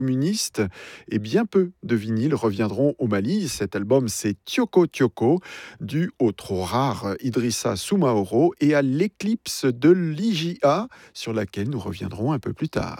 communiste et bien peu de vinyles reviendront au Mali. Cet album, c'est Tioko Tioko, dû au trop rare Idrissa Soumaoro et à l'éclipse de l'IJA, sur laquelle nous reviendrons un peu plus tard.